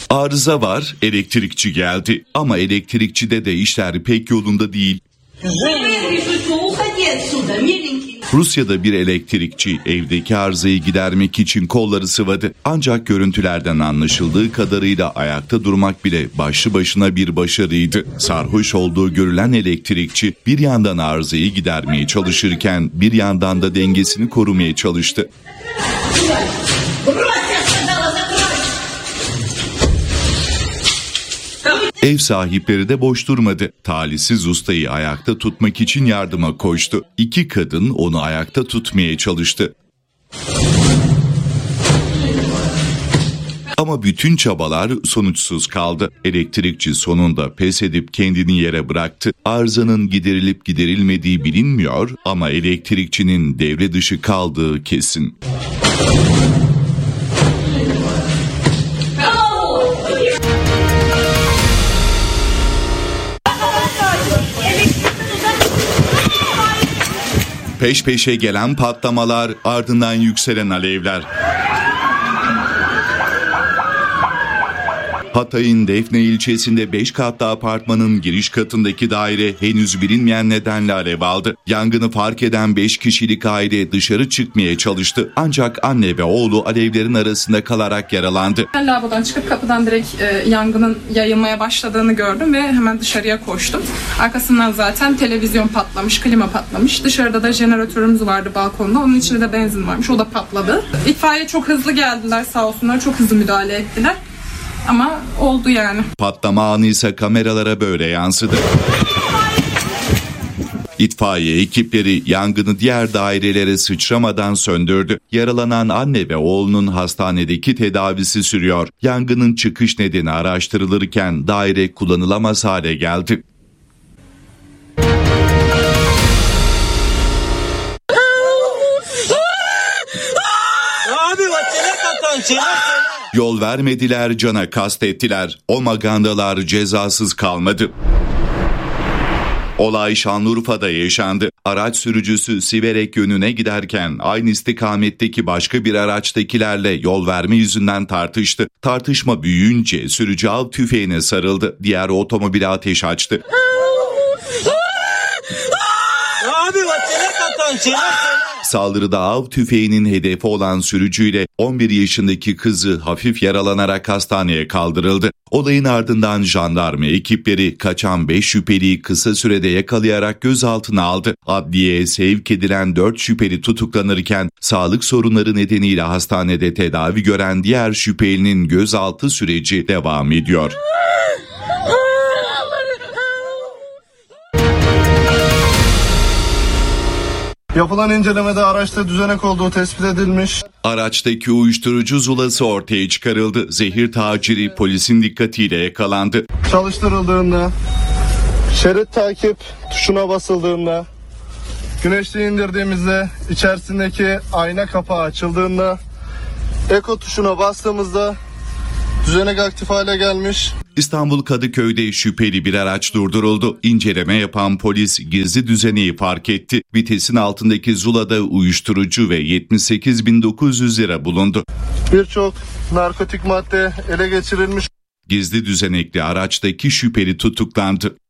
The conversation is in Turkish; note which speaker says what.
Speaker 1: Arıza var, elektrikçi geldi. Ama elektrikçide de işler pek yolunda değil. Rusya'da bir elektrikçi evdeki arızayı gidermek için kolları sıvadı. Ancak görüntülerden anlaşıldığı kadarıyla ayakta durmak bile başlı başına bir başarıydı. Sarhoş olduğu görülen elektrikçi bir yandan arızayı gidermeye çalışırken bir yandan da dengesini korumaya çalıştı. Ev sahipleri de boş durmadı. Talihsiz ustayı ayakta tutmak için yardıma koştu. İki kadın onu ayakta tutmaya çalıştı. Ama bütün çabalar sonuçsuz kaldı. Elektrikçi sonunda pes edip kendini yere bıraktı. Arızanın giderilip giderilmediği bilinmiyor ama elektrikçinin devre dışı kaldığı kesin. Peş peşe gelen patlamalar, ardından yükselen alevler. Hatay'ın Defne ilçesinde 5 katlı apartmanın giriş katındaki daire henüz bilinmeyen nedenle alev aldı. Yangını fark eden 5 kişilik aile dışarı çıkmaya çalıştı. Ancak anne ve oğlu alevlerin arasında kalarak yaralandı.
Speaker 2: Ben lavabodan çıkıp kapıdan direkt yangının yayılmaya başladığını gördüm ve hemen dışarıya koştum. Arkasından zaten televizyon patlamış, klima patlamış. Dışarıda da jeneratörümüz vardı balkonda. Onun içinde de benzin varmış. O da patladı. İtfaiye çok hızlı geldiler sağ olsunlar. Çok hızlı müdahale ettiler. Ama oldu yani.
Speaker 1: Patlama anı ise kameralara böyle yansıdı. İtfaiye ekipleri yangını diğer dairelere sıçramadan söndürdü. Yaralanan anne ve oğlunun hastanedeki tedavisi sürüyor. Yangının çıkış nedeni araştırılırken daire kullanılamaz hale geldi. Yol vermediler, cana kastettiler. O magandalar cezasız kalmadı. Olay Şanlıurfa'da yaşandı. Araç sürücüsü Siverek yönüne giderken aynı istikametteki başka bir araçtakilerle yol verme yüzünden tartıştı. Tartışma büyüyünce sürücü av tüfeğine sarıldı. Diğer otomobile ateş açtı. Saldırıda av tüfeğinin hedefi olan sürücüyle 11 yaşındaki kızı hafif yaralanarak hastaneye kaldırıldı. Olayın ardından jandarma ekipleri kaçan 5 şüpheliyi kısa sürede yakalayarak gözaltına aldı. Adliyeye sevk edilen 4 şüpheli tutuklanırken sağlık sorunları nedeniyle hastanede tedavi gören diğer şüphelinin gözaltı süreci devam ediyor.
Speaker 3: Yapılan incelemede araçta düzenek olduğu tespit edilmiş.
Speaker 1: Araçtaki uyuşturucu zulası ortaya çıkarıldı. Zehir taciri polisin dikkatiyle yakalandı.
Speaker 3: Çalıştırıldığında, şerit takip tuşuna basıldığında, güneşliği indirdiğimizde, içerisindeki ayna kapağı açıldığında, eko tuşuna bastığımızda düzenek aktif hale gelmiş.
Speaker 1: İstanbul Kadıköy'de şüpheli bir araç durduruldu. İnceleme yapan polis gizli düzeneği fark etti. Vitesin altındaki zulada uyuşturucu ve 78.900 lira bulundu.
Speaker 3: Birçok narkotik madde ele geçirilmiş.
Speaker 1: Gizli düzenekli araçtaki şüpheli tutuklandı.